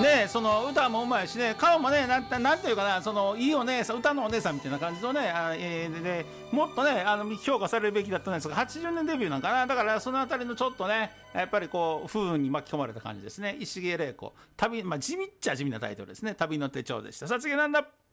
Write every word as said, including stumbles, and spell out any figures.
ね、その歌もうまいしね、顔もね、なんて、なんていうかな、そのいいお姉さん、歌のお姉さんみたいな感じのね、あ、えー、で、もっとね、あの評価されるべきだったんですが、はちじゅうねんデビューなんかな、だからそのあたりのちょっとね、やっぱりこう不運に巻き込まれた感じですね。石毛玲子、旅、まあ地味っちゃ地味なタイトルですね。旅の手帳でした。さあ次なんだ。